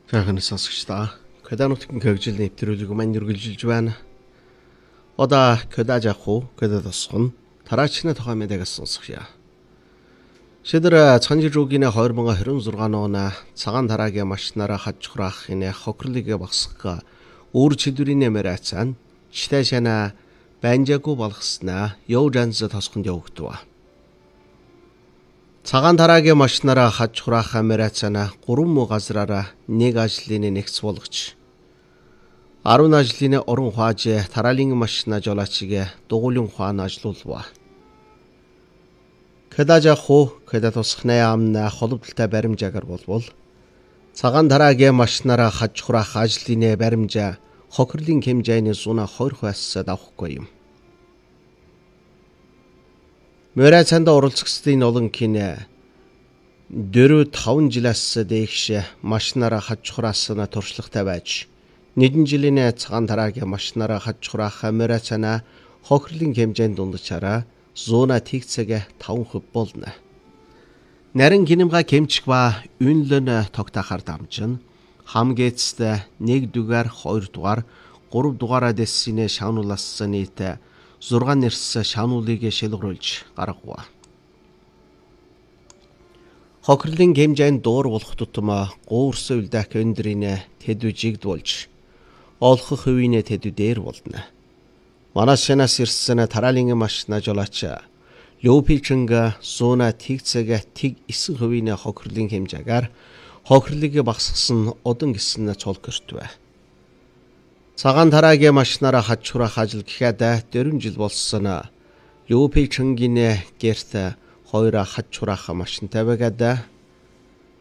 Сайхан сонсогчдаа. Коданутгийн хөгжил нэвтрүүлэг маань үргэлжилж байна. Одоо кодаж авах уу? Кодад тосгоно. Тараачны тухай мэдээлэл сонсгоё. Шидэр цанжижуугийн 2026 оны цагаан дараагийн машинаараа хаж хураахын хохирлыг багсгах өөр чидүрийн нэмэрацан читэшана банжаагүй болгоснаа явжанз тосгонд явагдав. Цагаан дараагийн машинаараа хаж хураах амерацана 3 газраараа нэг ажлын нэгц болгож 10 ажлын орон хуаж тараалын машина жолоочиг дугуулын хуан ажиллуулва. Кадажаху кадат усхнаа амна холболтой баримжаагаар болвол цагаан дараагийн машинаараа хаж хураах ажлын баримжаа хохирлын хэмжээний 120% давхгүй юм. Мөрөцөнд оролцогчдын олон кинэ 4-5 жилээс дээш машинаараа хаж хураасна туршлагатай байж нэгэн жилийн цагаан дараагийн машинаараа хаж хураах мөрөцөна хохирлын хэмжээнд дундчаараа 100% 5% болно. Нарийн гинэмга кемчг ба үнлэн тогтоохоор дамжин хамгийн эцэст 1 дугаар 2 дугаар 3 дугаараа дэссинэ шаануулаас нийт 6 нэрс шаануулыг шилгэрүүлж гаргав. Хохирлын хэмжээнд дуур болох тутам гуурс үлдэх өндрийн тэдүжиг дуулж олох хувийн тэдүдээр болно. Манаас шанаас ирсэн тараалын машина жолооч Лёпичинга зуна тэгцэг тэг 9% хохирлын хэмжээгээр хохирлыг багасгасан одон гисэн цолгөртвэ. Цагаан дараагийн машинаараа хаж хураах ажил гэхэд 4 жил болсон. Лёпичингийн гэрт 2 хаж хураах машинтай байгаад